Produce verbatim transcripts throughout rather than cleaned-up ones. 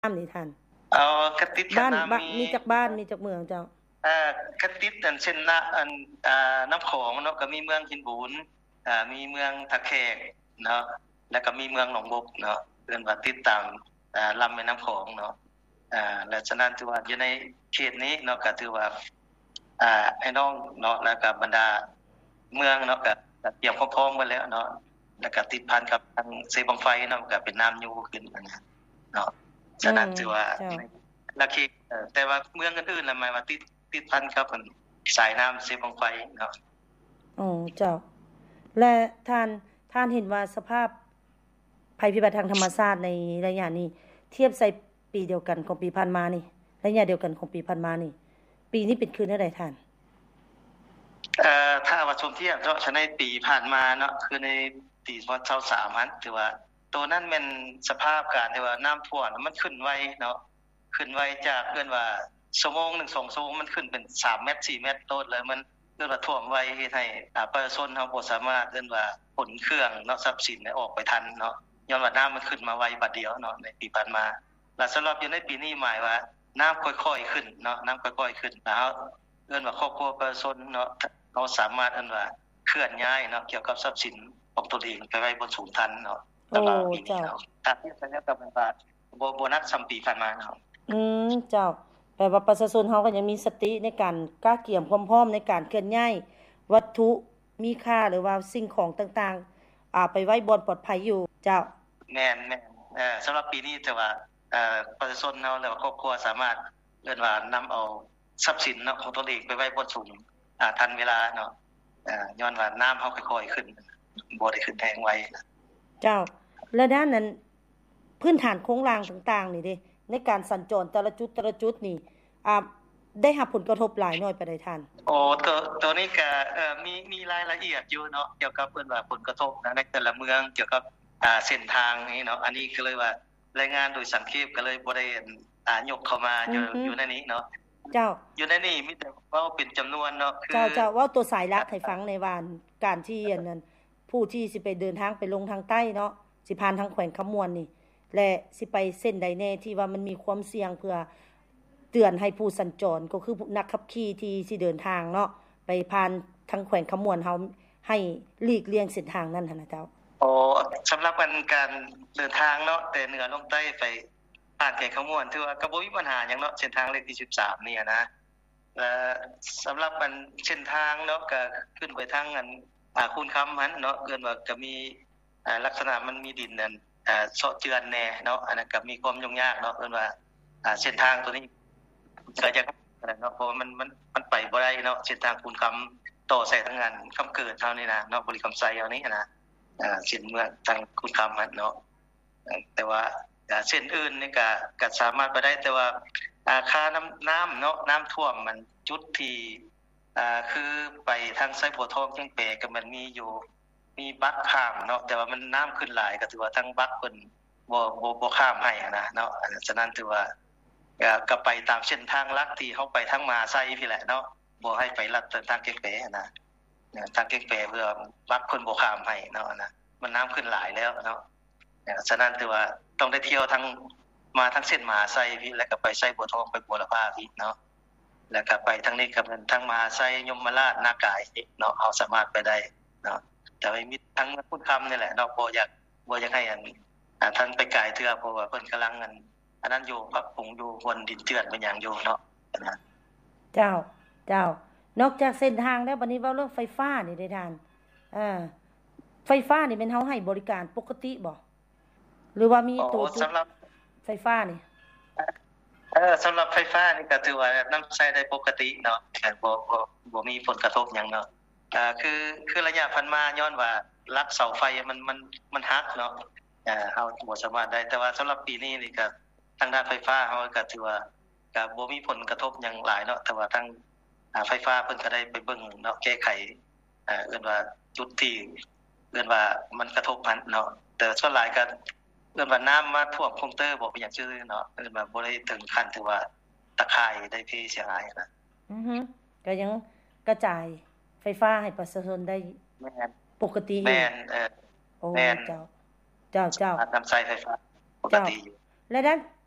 น้ำนี่ท่านเอากระติดกับบ้านน้ำบ้านมีมีจักบ้านมีจักเมืองเจ้าเอ่อกระติดอันเช่นนะอันอ่าน้ำโขงเนาะก็มีเมืองหินบูนอ่ามีเมืองตะแคกเนาะแล้วก็มีเมืองหนองบกเนาะเอิ้นว่าติดตามอ่าลำแม่น้ำโขงเนาะอ่าและฉะนั้นถือว่าอยู่ในเขตนี้เนาะก็ถือว่าอ่าไอ้น้องเนาะแล้วก็บรรดาเมืองเนาะก็ก็เตรียมพร้อมๆกันแล้วเนาะแล้วก็ติดพันกับทางเสบังไฟเนาะก็เป็นน้ำอยู่ขึ้นนะเนาะฉะนั้นถือว่าละเขตเอ่อแต่ว่าเมืองอื่นๆน่ะหมายว่าติดติดพันกับอันสายน้ำเสบังไฟเนาะอ๋อเจ้าและท่านท่านเห็นว่าสภาพภัยพิบัติทางธรรมชาติในระยะนี้เทียบใส่ปีเดียวกันของปีผ่านมานี่ระยะเดียวกันของปีผ่านมานี่ปีนี้เป็นคืนเท่าใดท่านเอ่อถ้าว่าชมเทียบเนาะฉะในปีผ่านมาเนาะคือในปีสองพันยี่สิบสามนั้นถือว่าตัวนั้นแม่นสภาพการที่ว่าน้ำท่วมมันขึ้นไวเนาะขึ้นไวจากเอิ้นว่าชั่วโมงหนึ่ง สองชั่วโมงมันขึ้นเป็นสามเมตรสี่เมตรโตดเลยมันเอิ้นว่าท่วมไวเฮ็ดให้อ่าประชาชนเฮาบ่สามารถเอิ้นว่าขนเครื่องเนาะทรัพย์สินได้ออกไปทันเนาะย้อนว่าน้ำมันขึ้นมาไวบัดเดียวเนาะในปีผ่านมาแล้วสำหรับอยู่ในปีนี้หมายว่าน้ำค่อยๆขึ้นเนาะน้ำค่อยๆขึ้นแล้วเอิ้นว่าครอบครัวประชาชนเนาะเราสามารถเอิ้นว่าเคลื่อนย้ายเนาะเกี่ยวกับทรัพย์สินของตนเองไปไว้บนสูงทันเนาะสำหรับปีนี้เนาะถ้าเทียบกันกับบ่บ่บ่นักซ้ํปีผ่านมาเนาะอืมเจ้าแปลว่าประชาชนเฮาก็ยังมีสติในการกล้าเกี่ยมพร้อมๆในการเคลื่อนย้ายวัตถุมีค่าหรือว่าสิ่งของต่างๆอ่าไปไว้บนปลอดภัยอยู่เจ้าแม่นๆเอ่อสำหรับปีนี้แต่ว่าเอ่อประชาชนเฮาแล้วครอบครัวสามารถเอิ้นว่านําเอาทรัพย์สินเนาะของตนเองไปไว้บนสูงอ่าทันเวลาเนาะเอ่อย้อนว่าน้ำเฮาค่อยๆขึ้นบ่ได้ขึ้นแรงไวเจ้าและด้านนั้นพื้นฐานโครงสร้างต่างๆนี่เด้ในการสัญจรแต่ละจุดแต่ละจุดนี่อ่าได้รับผลกระทบหลายน้อยปานใดท่านโอ้ตัวตัวนี้ก็เอ่อมีมีรายละเอียดอยู่เนาะเกี่ยวกับเพิ่นว่าผลกระทบในแต่ละเมืองเกี่ยวกับอ่าเส้นทางนี้เนาะอันนี้ก็เลยว่ารายงานโดยสังเขปก็เลยบ่ได้อ่ายกเข้ามาอยู่อยู่ในนี้เนาะเจ้าอยู่ในนี้มีแต่เว้าเป็นจํานวนเนาะคือเจ้าๆเว้าตัวสายหลักให้ฟังในวานการที่อันนั้นผู้ที่สิไปเดินทางไปลงทางใต้เนาะสิผ่านทางแขวงคำมวนนี่และสิไปเส้นใดแน่ที่ว่ามันมีความเสี่ยงเพื่อเตือนให้ผู้สัญจรก็คือนักขับขี่ที่สิเดินทางเนาะไปผ่านทางแขวงคำมวนเฮาให้หลีกเลี่ยงเส้นทางนั้นหั่นน่ะเจ้าอ๋อสําหรับการการเดินทางเนาะแต่เหนือลงใต้ไปผ่านแขวงคำมวนถือว่าก็บ่มีปัญหาหยังเนาะเส้นทางเลขที่สิบสามนี่นะเอ่อสําหรับมันเส้นทางเนาะก็ขึ้นไปทางอันอ่าคุณคำมันเนาะเอิ้นว่าก็มีอ่าลักษณะมันมีดินนั่นอ่าเซาะเจือนแน่เนาะอันนั้นก็มีความยุ่งยากเนาะเอิ้นว่าอ่าเส้นทางตัวนี้ก็จะเนาะเพราะมันมันมันไปบ่ได้เนาะเส้นทางคุณคำต่อใส่ทางงานคำเกิดเฮานี่นะเนาะบริคำไสเฮานี่นะอ่าเส้นเมืองทางคุณคำมันเนาะแต่ว่าอ่าเส้นอื่นนี่ก็ก็สามารถไปได้แต่ว่าอ่าค่าน้ำน้ำเนาะน้ำท่วมมันจุดที่อ่าคือไปทางไสบัวทองเชียงแปก็มันมีอยู่มีบักข้ามเนาะแต่ว่ามันน้ำขึ้นหลายก็ถือว่าทางบักเพิ่นบ่บ่บ่ข้ามให้นะเนาะฉะนั้นถือว่าก็ก็ไปตามเส้นทางหลักที่เฮาไปทางมหาไซพี่แหละเนาะบ่ให้ไปลัดทางเกงเปนะทางเกงเปเพื่อบักเพิ่นบ่ข้ามให้เนาะนะมันน้ำขึ้นหลายแล้วเนาะฉะนั้นถือว่าต้องได้เที่ยวทางมาทางเส้นมหาไซพี่แล้วก็ไปไสบัวทองไปบัวละพาพี่เนาะแล้วก็ไปทางนี้ก็เป็นทางมหาไซยมราชนากายเนาะเฮาสามารถไปได้เนาะแต่ว่ามีทางคุณคำนี่แหละเนาะบ่อยากบ่อยากให้อันอ่าท่านไปไกลเทื่อเพราะว่าเพิ่นกำลังอันอันนั้นอยู่ปรับปรุงอยู่บนดินเจือนเป็นหยังอยู่เนาะนะเจ้าเจ้านอกจากเส้นทางแล้วบัดนี้เว้าเรื่องไฟฟ้านี่ได้ท่านเออไฟฟ้านี่แม่นเฮาให้บริการปกติบ่หรือว่ามีตัวจุดสําหรับไฟฟ้านี่เออสําหรับไฟฟ้านี่ก็ถือว่านําใช้ได้ปกติเนาะแต่บ่บ่บ่มีผลกระทบหยังเนาะอ่าคือคือระยะผ่านมาย้อนว่าลักเสาไฟมันมันมันหักเนาะเอ่อเฮาบ่สามารถได้แต่ว่าสําหรับปีนี้นี่ก็ทางด้านไฟฟ้าเฮาก็ถือว่าก็บ่มีผลกระทบหยังหลายเนาะแต่ว่าทางอ่าไฟฟ้าเพิ่นก็ได้ไปเบิ่งเนาะแก้ไขเอ่อเอิ้นว่าจุดที่เอิ้นว่ามันกระทบมันเนาะแต่ส่วนหลายก็เอิ้นว่าน้ำมาท่วมคอมเตอร์บ่เป็นหยังซื่อเนาะเอิ้นว่าบ่ได้ถึงขั้นที่ว่าตะข่ายได้เพเสียหายนะอือฮึก็ยังกระจายไฟฟ้าให้ประชาชนได้แม่นปกติอยู่แม่นเออโอ้เจ้าเจ้าๆนําใช้ไฟฟ้าปกติอยู่และด้าน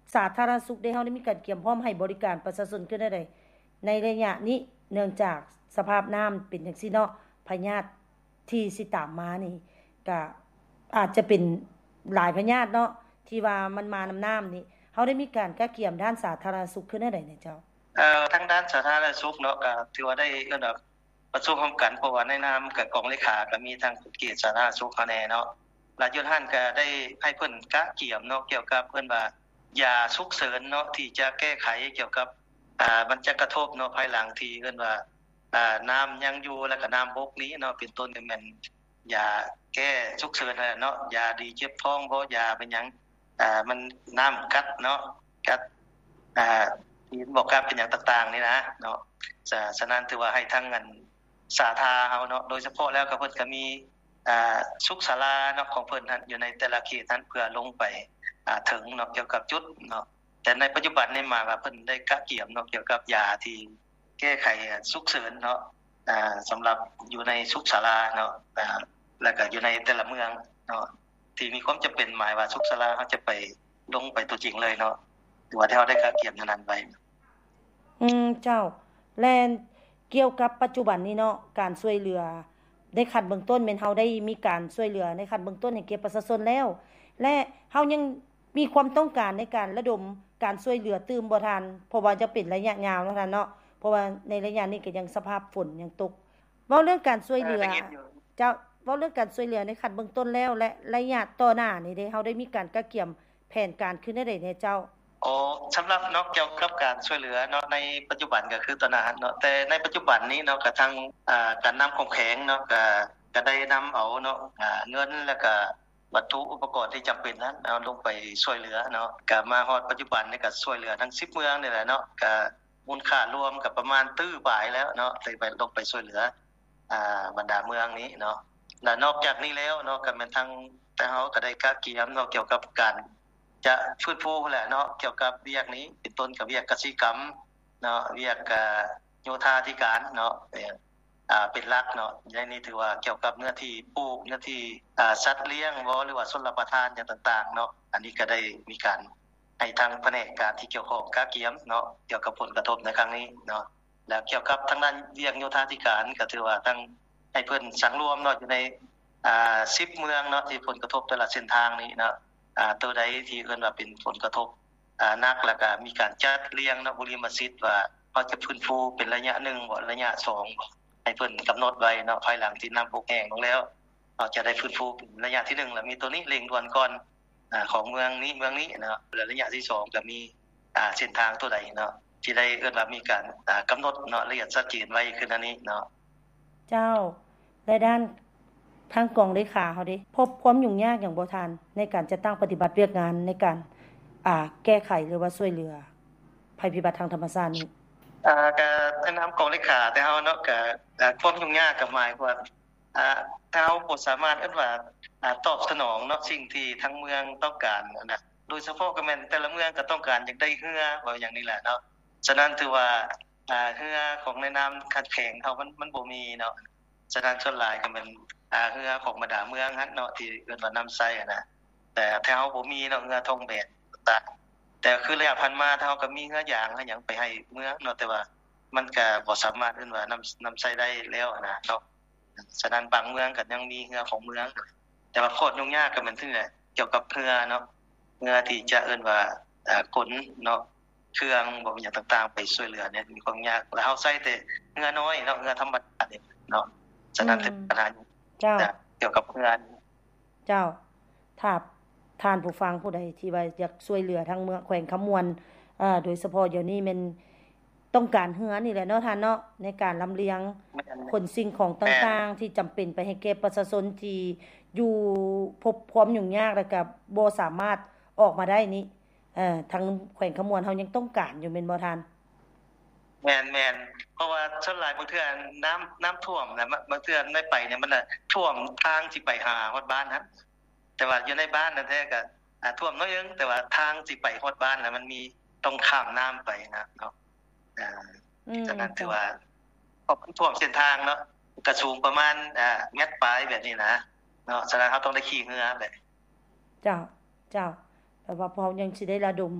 สาธารณสุขได้เฮาได้มีการเตรียมพร้อมให้บริการประชาชนขึ้นได้ใดในระยะนี้เนื่องจากสภาพน้ำเป็นจังซี่เนาะพยาธิที่สิตามมานี่ก็อาจจะเป็นหลายพยาธิเนาะที่ว่ามันมานำน้ำนี่เฮาได้มีการกะเกียมด้านสาธารณสุขขึ้นได้ใดเนี่ยเจ้าเอ่อทางด้านสาธารณสุขเนาะก็ถือว่าได้เอิ้นว่าประชุมร่วมกันเพราะว่าในนามกับกองเลขาก็มีทางเขตสาธารณสุขเขาแน่เนาะแล้วอยู่ท่านก็ได้ให้เพิ่นกะเกียมเนาะเกี่ยวกับเพิ่นว่ายาฉุกเฉินเนาะที่จะแก้ไขเกี่ยวกับอ่ามันจะกระทบเนาะภายหลังที่เอิ้นว่าอ่าน้ำยังอยู่แล้วก็น้ำบกนี้เนาะเป็นต้นก็แม่นยาแก้ฉุกเฉินนั่นแหละเนาะยาดีเจ็บท้องบ่ยาเป็นหยังอ่ามันน้ำกัดเนาะกัดอ่าที่บอกกับเป็นหยังต่างๆนี่นะเนาะจะฉะนั้นถือว่าให้ทางอันสาธาเฮาเนาะโดยเฉพาะแล้วก็เพิ่นก็มีอ่าสุขศาลาเนาะของเพิ่นท่านอยู่ในแต่ละเขตท่านเพื่อลงไปอ่าถึงเนาะเกี่ยวกับจุดเนาะแต่ในปัจจุบันนี้มาว่าเพิ่นได้กะเกียมเนาะเกี่ยวกับยาที่แก้ไขฉุกเฉินเนาะอ่าสำหรับอยู่ในสุขศาลาเนาะอ่าแล้วก็อยู่ในแต่ละเมืองเนาะที่มีความจำเป็นหมายว่าสุขศาลาเฮาจะไปลงไปตัวจริงเลยเนาะถือว่าที่เฮาได้กะเกียมนั้นไว้อืมเจ้าแลนเกี่ยวกับปัจจุบันนี้เนาะการช่วยเหลือในขั้นเบื้องต้นแม่นเฮาได้มีการช่วยเหลือในขั้นเบื้องต้นให้แก่ประชาชนแล้วและเฮายังมีความต้องการในการระดมการช่วยเหลือตื่มบ่ทันเพราะว่าจะเป็นระยะยาวเนาะท่านเนาะเพราะว่าในระยะนี้ก็ยังสภาพฝนยังตกเว้าเรื่องการช่วยเหลือเจ้าเว้าเรื่องการช่วยเหลือในขั้นเบื้องต้นแล้วและระยะต่อหน้านี่ได้เฮาได้มีการกะเกียมแผนการขึ้นได้แน่เจ้าอ๋อสำหรับเนาะเกี่ยวกับการช่วยเหลือเนาะในปัจจุบันก็คือตอนนั้นเนาะแต่ในปัจจุบันนี้เนาะก็ทางอ่าการนําของแข็งเนาะก็ก็ได้นําเอาเนาะอ่าเงินแล้วก็วัตถุอุปกรณ์ที่จําเป็นนั้นเอาลงไปช่วยเหลือเนาะก็มาฮอดปัจจุบันนี่ก็ช่วยเหลือทั้งสิบเมืองนี่แหละเนาะก็มูลค่ารวมก็ประมาณตื้อปลายแล้วเนาะที่ไปลงไปช่วยเหลืออ่าบรรดาเมืองนี้เนาะแล้วนอกจากนี้แล้วเนาะก็แม่นทางแต่เฮาก็ได้กะเกียมเนาะเกี่ยวกับการจะฟื้นฟูแหละเนาะเกี่ยวกับเวียกนี้เป็นต้นกับเวียกกสิกรรมเนาะเวียกโยธาธิการเนาะอ่าเป็นหลักเนาะในนี้ถือว่าเกี่ยวกับเนื้อที่ปลูกเนื้อที่อ่าสัตว์เลี้ยงบ่หรือว่าชลประทานอย่างต่างๆเนาะอันนี้ก็ได้มีการให้ทางแผนกการที่เกี่ยวข้องกะเกียมเนาะเกี่ยวกับผลกระทบในครั้งนี้เนาะแล้วเกี่ยวกับทางด้านเวียกโยธาธิการก็ถือว่าทั้งให้เพิ่นสังรวมเนาะอยู่ในอ่าสิบเมืองเนาะที่ผลกระทบแต่ละเส้นทางนี้เนาะอ่าตัวใดที่เอิ้นว่าเป็นผลกระทบอ่านักแล้วก็มีการจัดเรียงเนาะบุริมสิทธิ์ว่าเฮาจะฟื้นฟูเป็นระยะหนึ่งบ่ระยะสองบ่ให้เพิ่นกําหนดไว้เนาะภายหลังที่น้ําพกแห้งลงแล้วเฮาจะได้ฟื้นฟูเป็นระยะที่หนึ่งแล้วมีตัวนี้เร่งด่วนก่อนอ่าของเมืองนี้เมืองนี้เนาะแล้วระยะที่สองก็มีอ่าเส้นทางตัวใดเนาะที่ได้เอิ้นว่ามีการอ่ากําหนดเนาะละเอียดชัดเจนไว้คืออันนี้เนาะเจ้าและด้านทางกองเลขาเฮาเด้พบความยุ่งยากอย่างบ่ทันในการจัดตั้งปฏิบัติเวียกงานในการอ่าแก้ไขหรือว่าช่วยเหลือภัยพิบัติทางธรรมชาตินี้อ่าก็ในนามกองเลขาแต่เฮาเนาะก็อ่าความยุ่งยากก็หมายว่าอ่าถ้าเฮาบ่สามารถเอิ้นว่าอ่าตอบสนองเนาะสิ่งที่ทั้งเมืองต้องการนะโดยเฉพาะก็แม่นแต่ละเมืองก็ต้องการอยากได้เรือว่าอย่างนี้แหละเนาะฉะนั้นถือว่าอ่าเรือของในนามคัดแข่งเฮามันมันบ่มีเนาะฉะนั้นส่วนหลายก็แม่นอ่าเรือของบรรดาเมืองหั่นเนาะที่เอิ้นว่าน้ําใช้นะแต่ถ้าเฮาบ่มีเนาะเรือทองแบนต่างแต่คือระยะผ่านมาถ้าเฮาก็มีเรือยางหยังไปให้เมืองเนาะแต่ว่ามันก็บ่สามารถเอิ้นว่านํานําใช้ได้แล้วนะเนาะฉะนั้นบางเมืองก็ยังมีเรือของเมืองแต่ว่าโคตรยุ่งยากก็แม่นถึงแหละเกี่ยวกับเรือเนาะเรือที่จะเอิ้นว่าอ่าขนเนาะเครื่องบ่หยังต่างๆไปช่วยเหลือเนี่ยมีความยากแล้วเฮาใช้แต่เรือน้อยเนาะเรือธรรมดานี่เนาะฉะนั้นเป็นปัญหาเจ้าเกี่ยวกับเรือเจ้าถ้าท่านผู้ฟังผู้ใดที่ว่าอยากช่วยเหลือทางเมืองแขวงคำมวนเอ่อโดยเฉพาะเดี๋ยวนี้แม่นต้องการเรือนี่แหละเนาะท่านเนาะในการลําเลียงขนสิ่งของต่างๆที่จําเป็นไปให้แก่ประชาชนที่อยู่พบความยุ่งยากแล้วก็บ่สามารถออกมาได้นี้เอ่อทางแขวงคำมวนเฮายังต้องการอยู่แม่นบ่ท่านแม่นๆเพราะว่าส่วนหลายบางเทื่อน้ําน้ําท่วมน่ะบางเทื่อได้ไปเนี่ยมันน่ะท่วมทางสิไปหาฮอดบ้านนั้นแต่ว่าอยู่ในบ้านนั่นแท้ก็อ่าท่วมน้อยนึงแต่ว่าทางสิไปฮอดบ้านน่ะมันมีต้องข้ามน้ําไปนะเนาะอ่าฉะนั้นถือว่าพอท่วมเส้นทางเนาะก็สูงประมาณอ่าเมตรปลายแบบนี้นะเนาะฉะนั้นเฮาต้องได้ขี่เรือแบบเจ้าเจ้าแต่ว่าพอยังสิได้ระดม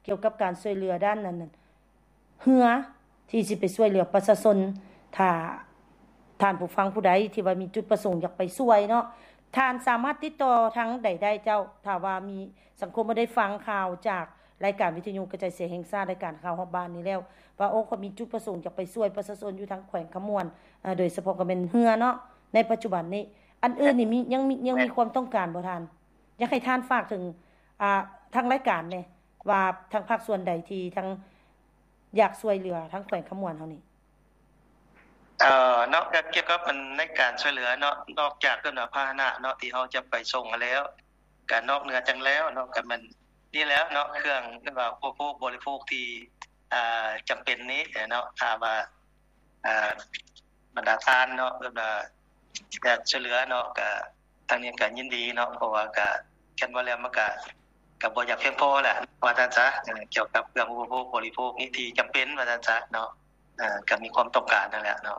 เกี่ยวกับการช่วยเหลือด้านนั้นเหือที่สิไปช่วยเหลือประชาชนถ้าท่านผู้ฟังผู้ใดที่ว่ามีจุดประสงค์อยากไปช่วยเนาะท่านสามารถติดต่อทางใดได้เจ้าถ้าว่ามีสังคมบ่ได้ฟังข่าวจากรายการวิทยุกระจายเสียงแห่งชาติรายการข่าวฮอบบ้านนี้แล้วว่าโอ้เขามีจุดประสงค์อยากไปช่วยประชาชนอยู่ทางแขวงขมวนอ่าโดยเฉพาะก็เป็นเหือเนาะในปัจจุบันนี้อันอื่นนี่มียังมียังมีความต้องการบ่ท่านอยากให้ท่านฝากถึงอ่าทางรายการเนี่ยว่าทางภาคส่วนใดที่ทางอยากช่วยเหลือทางแขวงขมวนเฮานี่เอ่อนอกจากเกี่ยวกับมันในการช่วยเหลือเนาะนอกจากเรื่องพาหนะเนาะที่เฮาจะไปส่งมาแล้วก็นอกเหนือจังแล้วเนาะก็มันนี่แล้วเนาะเครื่องเรียกว่าอุปโภคบริโภคที่อ่าจำเป็นนี้เนาะถ้าว่าอ่าบรรดาทานเนาะหรือว่าอยากช่วยเหลือเนาะก็ทางนี้ก็ยินดีเนาะเพราะว่าก็กันว่าแล้วมันก็ก็บ่อยากเพียงพอแหละว่าซั่นซะเกี่ยวกับเครื่องอุปโภคบริโภคนี้ที่จำเป็นว่าซั่นซะเนาะเอ่อก็มีความต้องการนั่นแหละเนาะ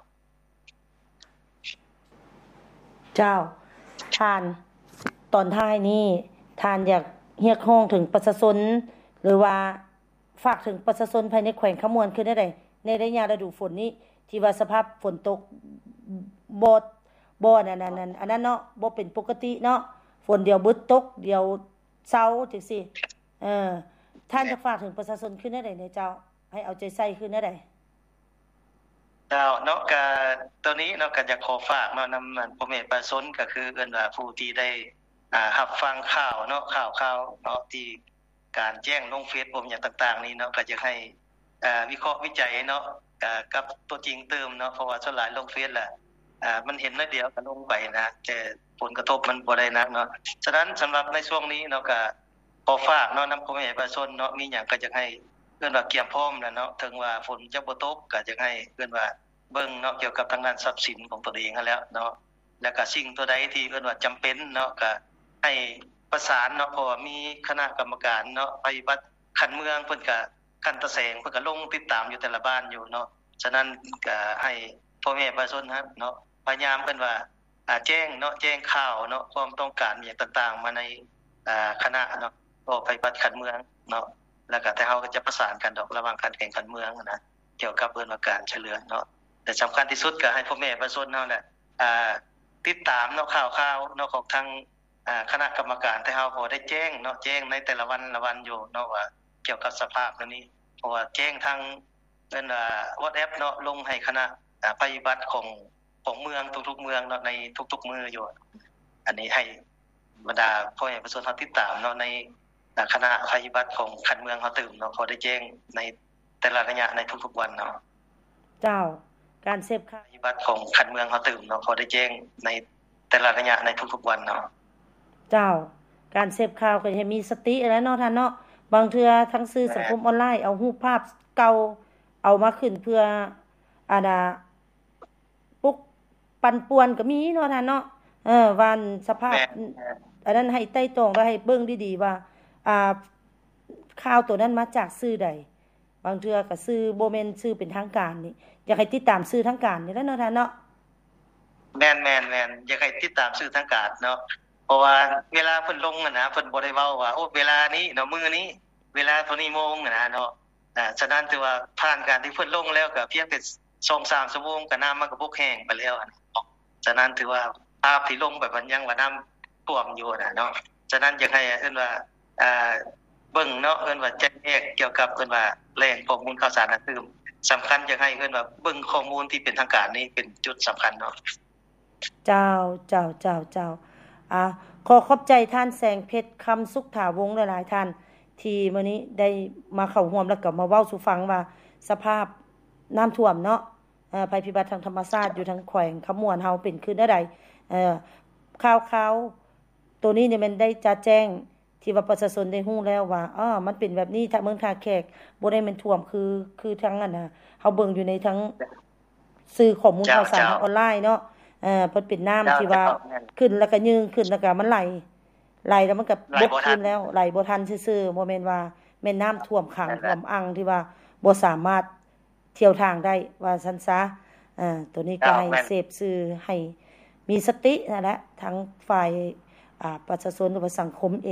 เจ้าท่านตอนท้ายนี้ท่านอยากเรียกร้องถึงประชาชนหรือว่าฝากถึงประชาชนภายในแขวงขมวนคือได้ใดในระยะฤดูฝนนี้ที่ว่าสภาพฝนตกบ่บ่นั่นๆอันนั้นเนาะบ่เป็นปกติเนาะฝนเดียวบึดตกเดียวเซาจังซี่เออท่านจะฝากถึงประชาชนคือได้ใดในเจ้าให้เอาใจใส่คือได้ใดเจ้าเนาะก็ตัวนี้เนาะก็จะขอฝากเนาะนำพ่อแม่ประชาชนก็คือเอิ้นว่าผู้ที่ได้อ่ารับฟังข่าวเนาะข่าวๆเนาะที่การแจ้งลงเฟซบุ๊กหยังต่างๆนี้เนาะก็จะให้อ่าวิเคราะห์วิจัยเนาะอ่ากับตัวจริงเติมเนาะเพราะว่าส่วนหลายลงเฟซล่ะอ่ามันเห็นน้อยเดียวก็ลงไปนะแต่ผลกระทบมันบ่ได้นักเนาะฉะนั้นสำหรับในช่วงนี้เนาะก็ขอฝากเนาะนำพ่อแม่ประชาชนเนาะมีหยังก็จะให้เอิ้นว่าเตรียมพร้อมแล้วเนาะถึงว่าฝนจะบ่ตกก็จะให้เอิ้นว่าเบิ่งเนาะเกี่ยวกับทางด้านทรัพย์สินของตนเองนั่นแหละเนาะแล้วก็สิ่งตัวใดที่เอิ้นว่าจำเป็นเนาะก็ให้ประสานเนาะเพราะว่ามีคณะกรรมการเนาะปฏิบัติคันเมืองเพิ่นก็คันตะแสงเพิ่นก็ลงติดตามอยู่แต่ละบ้านอยู่เนาะฉะนั้นก็ให้พ่อแม่ประชาชนครับเนาะพยายามเพิ่นว่าอ่าแจ้งเนาะแจ้งข่าวเนาะความต้องการหยังต่างๆมาในอ่าคณะเนาะก็ปฏิบัติคันเมืองเนาะแล้วก็แต่เฮาก็จะประสานกันดอกระหว่างการแข่งขันเมืองนะเกี่ยวกับเรื่องการช่วยเหลือเนาะแต่สำคัญที่สุดก็ให้พ่อแม่ประชาชนเฮาแหละอ่าติดตามเนาะข่าวๆเนาะของทางอ่าคณะกรรมการที่เฮาพอได้แจ้งเนาะแจ้งในแต่ละวันละวันอยู่เนาะว่าเกี่ยวกับสภาพอันนี้เพราะว่าแจ้งทางเอิ้นว่า WhatsApp เนาะลงให้คณะอ่าปฏิบัติของของเมืองทุกๆเมืองเนาะในทุกๆมื้ออยู่อันนี้ให้บรรดาพ่อแม่ประชาชนเฮาติดตามเนาะในคณะปฏิบัติของคันเมืองเฮาตื่มเนาะพอได้แจ้งในแต่ละระยะในทุกๆวันเนาะเจ้าการเสพข่าวปฏิบัติของคันเมืองเฮาตื่มเนาะพอได้แจ้งในแต่ละระยะในทุกๆวันเนาะเจ้าการเสพข่าวก็ให้มีสติแล้วเนาะท่านเนาะบางเทื่อทั้งสื่อสังคมออนไลน์เอารูปภาพเก่าเอามาขึ้นเพื่ออาน่ะปลุกปั่นป่วนก็มีเนาะท่านเนาะเออวันสภาพอันนั้นให้ไต่ตรองและให้เบิ่งดีๆว่าอ่าข่าวตัวนั้นมาจากสื่อใดบางเทื่อก็สื่อบ่แม่นสื่อเป็นทางการนี่อยากให้ติดตามสื่อทางการนี่แหละเนาะท่านเนาะแม่นๆๆอยากให้ติดตามสื่อทางการเนาะเพราะว่าเวลาเพิ่นลงอ่ะนะเพิ่นบ่ได้เว้าว่าโอ้เวลานี้เนาะมื้อนี้เวลาเท่านี้โมงอ่ะนะเนาะอ่าฉะนั้นถือว่าผ่านการที่เพิ่นลงแล้วก็เพียงแต่ สองถึงสาม ชั่วโมงก็น้ำมันก็บกแห้งไปแล้วอ่ะฉะนั้นถือว่าภาพที่ลงแบบมันยังว่าน้ำท่วมอยู่น่ะเนาะฉะนั้นอยากให้เอิ้นว่าอ่าเบิ่งเนาะเอิ้นว่าแจ้งแยกเกี่ยวกับเอิ้นว่าแหล่งข้อมูลข่าวสารต่างๆสำคัญอยากให้เอิ้นว่าเบิ่งข้อมูลที่เป็นทางการนี่เป็นจุดสำคัญเนาะเจ้าเจ้าเจ้าเจ้าอ่าขอขอบใจท่านแสงเพชรคำสุขถาวงศ์หลายๆท่านที่มื้อนี้ได้มาเข้าร่วมแล้วก็มาเว้าสู่ฟังว่าสภาพน้ำท่วมเนาะเอ่อภัยพิบัติทางธรรมชาติอยู่ทางแขวงขมวนเฮาเป็นคือได้ใดเอ่อข่าวๆตัวนี้เนี่ยมันได้จะแจ้งที่ว่าประชาชนได้ฮู้แล้วว่าอ้อมันเป็นแบบนี้ถ้าเมืองท่าแขกบ่ได้แม่นท่วมคือคือทางนั้นน่ะเฮาเบิ่งอยู่ในทั้งสื่อข้อมูลข่าวสารทางออนไลน์เนาะเอ่อเพิ่นเป็นน้ำที่ว่าขึ้นแล้วก็ยืงขึ้นแล้วก็มันไหลไหลแล้วมันก็บกขึ้นแล้วไหลบ่ทันซื่อๆบ่แม่นว่าแม่นน้ำท่วมขังท่วมอังที่ว่าบ่สามารถเที่ยวทางได้ว่าซั่นซะเอ่อตัวนี้ก็ให้เสพสื่อให้มีสตินั่นแหละทั้งฝ่ายอ่าประชาชนหรือว่าสังคมเอง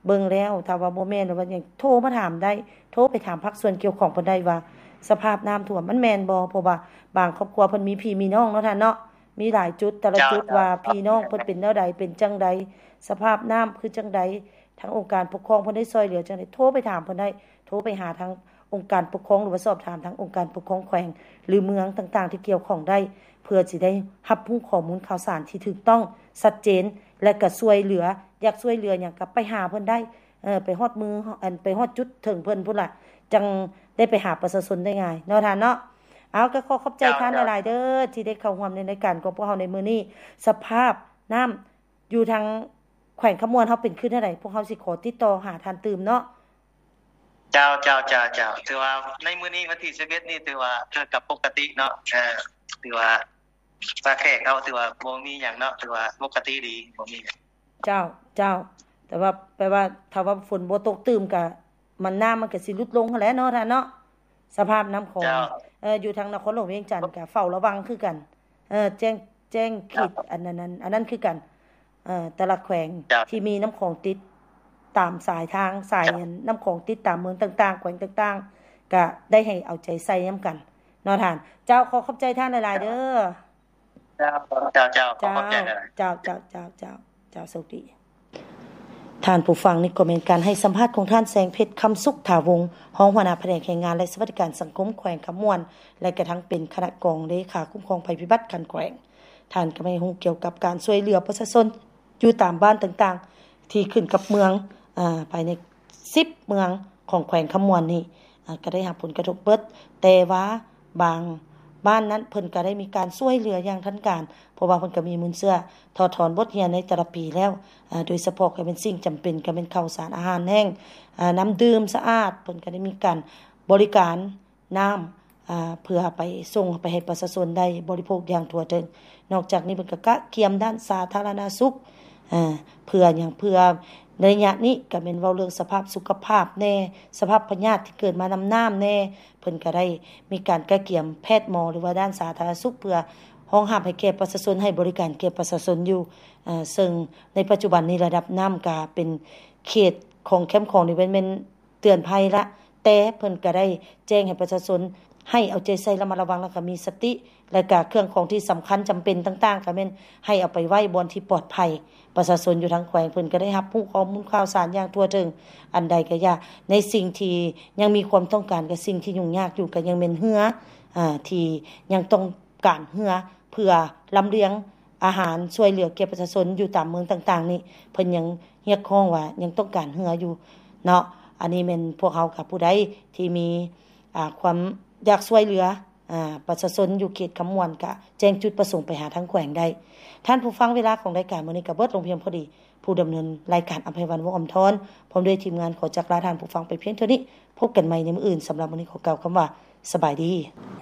เบิ่งแล้วถ้าว่าบ่แม่นว่าหยังโทรมาถามได้โทรไปถามภาคส่วนเกี่ยวข้องเพิ่นได้ว่าสภาพน้ำท่วมมันแม่นบ่เพราะว่าบางครอบครัวเพิ่นมีพี่มีน้องเนาะท่านเนาะมีหลายจุดแต่ละจุดว่าพี่น้องเพิ่นเป็นแนวใดเป็นจังใดสภาพน้ำคือจังใดทางองค์การปกครองเพิ่นได้ช่วยเหลือจังได๋โทรไปถามเพิ่นได้โทรไปหาทางองค์การปกครองหรือว่าสอบถามทางองค์การปกครองแขวงหรือเมืองต่างๆที่เกี่ยวข้องได้เพื่อสิได้รับรู้ข้อมูลข่าวสารที่ถูกต้องชัดเจนและก็ช่วยเหลืออยากช่วยเหลือหยังก็ไปหาเพิ่นได้เออไปฮอดมืออันไปฮอดจุดถึงเพิ่นพุ่นล่ะจังได้ไปหาประชาชนได้ง่ายเนาะท่านเนาะเอาก็ขอขอบใจท่านหลายๆเด้อที่ได้เข้าร่วมในรายการของพวกเฮาในมื้อนี้สภาพน้ำอยู่ทางแขวงขมวนเฮาเป็นขึ้นเท่าใดพวกเฮาสิขอติดต่อหาท่านตื่มเนาะเจ้าเจ้าเจ้าเจ้าถือว่าในมื้อนี้วันที่สิบเอ็ดนี่ถือว่าเกิดกับปกติเนาะเออถือว่าสาแขกเอาถือว่าบ่มีหยังเนาะถือว่าปกติดีบ่มีเจ้าเจ้าแต่ว่าแปลว่าถ้าว่าฝนบ่ตกตื่มก็มันน้ำมันก็สิลดลงหั่นแหละเนาะท่านเนาะสภาพน้ำของเอ่ออยู่ทางนครหลวงเวียงจันทน์ก็เฝ้าระวังคือกันเออแจ้งแจ้งขีดอันนั้นอันนั้นคือกันเอ่อแต่ละแขวงที่มีน้ำของติดตามสายทางสายน้ำของติดตามเมืองต่างๆแขวงต่างๆก็ได้ให้เอาใจใส่นำกันเนาะท่านเจ้าขอขอบใจท่านหลายๆเด้อเจ้าเจ้าเจ้าขอขอบใจหลายๆเจ้าเจ้าเจ้าเจ้าเจ้าสวัสดีท่านผู้ฟังนี่ก็เป็นการให้สัมภาษณ์ของท่านแสงเพชรคำสุขถาวงศ์รองหัวหน้าแผนกแรงงานและสวัสดิการสังคมแขวงขมวนและกระทั่งเป็นคณะกองเลขาคุ้มครองภัยพิบัติการแขวงท่านก็ไม่ฮู้เกี่ยวกับการช่วยเหลือประชาชนอยู่ตามบ้านต่างๆที่ขึ้นกับเมืองอ่าภายในสิบเมืองของแขวงขมวนนี่อ่าก็ได้รับผลกระทบเบิดแต่ว่าบางบ้านนั้นเพิ่นก็ได้มีการช่วยเหลืออย่างทันการเพราะว่าเพิ่นก็มีมูลเชื่อถอดถอนบทเรียนในแต่ละปีแล้วอ่าโดยเฉพาะก็เป็นสิ่งจำเป็นก็เป็นข้าวสารอาหารแห้งอ่าน้ำดื่มสะอาดเพิ่นก็ได้มีการบริการน้ำอ่าเพื่อไปส่งไปให้ประชาชนได้บริโภคอย่างทั่วถึงนอกจากนี้เพิ่นก็กะเกียมด้านสาธารณสุขอ่าเพื่อหยังเพื่อในระยะนี้ก็เป็นเว้าเรื่องสภาพสุขภาพแน่สภาพพยาธิที่เกิดมานำน้ำแน่เพิ่นก็ได้มีการกะเกียมแพทย์หมอหรือว่าด้านสาธารณสุขเพื่อรองรับให้แก่ประชาชนให้บริการแก่ประชาชนอยู่อ่าซึ่งในปัจจุบันนี้ระดับน้ำก็เป็นเขตของแคมป์ของนี่เป็นเตือนภัยละแต่เพิ่นก็ได้แจ้งให้ประชาชนให้เอาใจใส่ระมัดระวังแล้วก็มีสติและก็เครื่องของที่สำคัญจำเป็นต่างๆก็แม่นให้เอาไปไว้บนที่ปลอดภัยประชาชนอยู่ทางแขวงเพิ่นก็ได้รับรู้ข้อมูลข่าวสารอย่างทั่วถึงอันใดก็อย่าในสิ่งที่ยังมีความต้องการกับสิ่งที่ยุ่งยากอยู่ก็ยังเป็นเหืออ่าที่ยังต้องการเหือเพื่อลำเลียงอาหารช่วยเหลือแก่ประชาชนอยู่ตามเมืองต่างๆนี่เพิ่นยังเรียกร้องว่ายังต้องการเหืออยู่เนาะอันนี้แม่นพวกเฮากับผู้ใดที่มีอ่าความอยากช่วยเหลืออ่าประชาชนอยู่เขตขมวนก็แจ้งจุดประสงค์ไปหาทางแขวงได้ท่านผู้ฟังเวลาของรายการมื้อนี้ก็เบิดลงเพียงพอดีผู้ดำเนินรายการอภัยวันวงศ์อมทรพร้อมด้วยทีมงานขอจักลาท่านผู้ฟังไปเพียงเท่านี้พบกันใหม่ในมื้ออื่นสำหรับมื้อนี้ขอกล่าวคำว่าสบายดี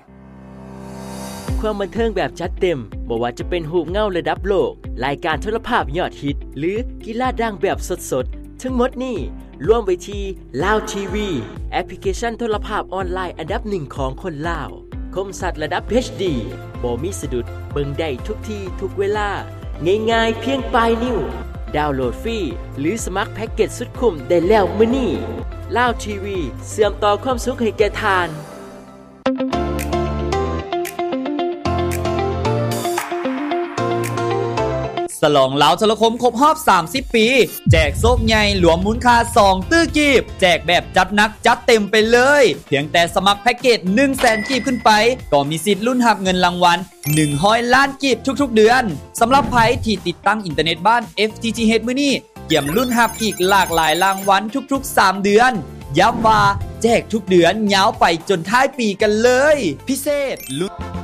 ความบันเทิงแบบจัดเต็มบ่ว่าจะเป็นรูปเงาระดับโลกรายการโทรภาพยอดฮิตหรือกีฬาดังแบบสดๆทั้งหมดนี้รวมไว้ที่ Lao ที วี แอปพลิเคชันโทรภาพออนไลน์อันดับหนึ่งของคนลาวคมชัดระดับ เอช ดี บ่มีสะดุดเบิ่งได้ทุกที่ทุกเวลาง่ายๆเพียงปลายนิ้วดาวน์โหลดฟรีหรือสมัครแพ็กเกจสุดคุ้มได้แล้วมื้อนี้ Lao ที วี เชื่อมต่อความสุขให้แก่ท่านฉลองลาวโทรคมครบรอบสามสิบปีแจกโชคใหญ่รวมมูลค่าสองตื้อกีบแจกแบบจัดหนักจัดเต็มไปเลยเพียงแต่สมัครแพ็กเกจ หนึ่งแสน กีบขึ้นไปก็มีสิทธิ์ลุ้นรับเงินรางวัลหนึ่งร้อยล้านกีบทุกๆเดือนสำหรับไผที่ติดตั้งอินเทอร์เน็ตบ้าน เอฟ ที ที เอช มื้อนี้เกี่ยมลุ้นรับอีกหลากหลายรางวัลทุกๆสามเดือนย้ำว่าแจกทุกเดือนยาวไปจนท้ายปีกันเลยพิเศษลุ้น